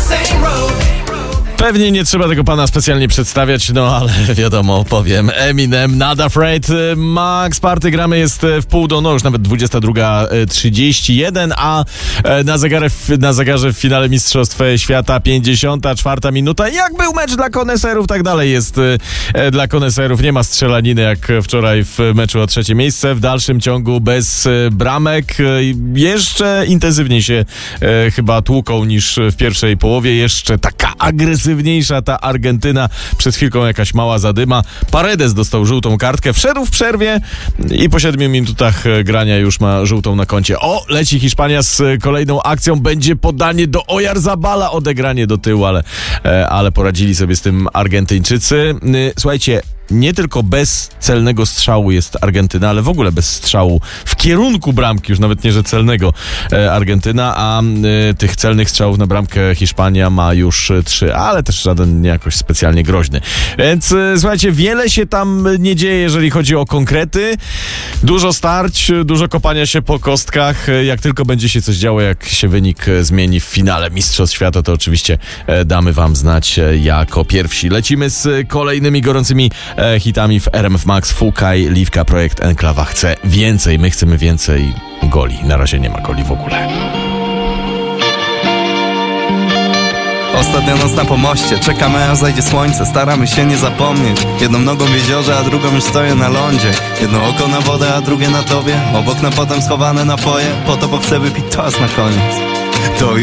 Pewnie nie trzeba tego pana specjalnie przedstawiać, no ale wiadomo, powiem. Eminem, Not Afraid, Max Party, gramy, jest w pół do, no już nawet 22:31, a na zegarze w finale Mistrzostw Świata 54 minuta. Jak był mecz dla koneserów, tak dalej jest dla koneserów. Nie ma strzelaniny jak wczoraj w meczu o trzecie miejsce. W dalszym ciągu bez bramek. Jeszcze intensywniej się chyba tłuką niż w pierwszej połowie. Jeszcze taka agresywniejsza ta Argentyna. Przed chwilką jakaś mała zadyma. Paredes dostał żółtą kartkę. Wszedł w przerwie i po 7 minutach grania już ma żółtą na koncie. O, leci Hiszpania z kolejną akcją. Będzie podanie do Oyarzabala. Odegranie do tyłu, ale poradzili sobie z tym Argentyńczycy. Słuchajcie, nie tylko bez celnego strzału jest Argentyna, ale w ogóle bez strzału w kierunku bramki, już nawet nie, że celnego Argentyna, a tych celnych strzałów na bramkę Hiszpania ma już 3, ale też żaden nie jakoś specjalnie groźny. Więc słuchajcie, wiele się tam nie dzieje, jeżeli chodzi o konkrety. Dużo starć, dużo kopania się po kostkach. Jak tylko będzie się coś działo, jak się wynik zmieni w finale Mistrzostw Świata, to oczywiście damy wam znać jako pierwsi. Lecimy z kolejnymi gorącymi hitami w RMF Max. Fukaj, Liwka, projekt Enklawa chce więcej. My chcemy więcej goli. Na razie nie ma goli w ogóle. Ostatnia noc na pomoście, czekamy aż zajdzie słońce. Staramy się nie zapomnieć. Jedną nogą w jeziorze, a drugą już stoję na lądzie. Jedno oko na wodę, a drugie na tobie. Obok na potem schowane napoje. Po to, bo chcę wypić toast na koniec. To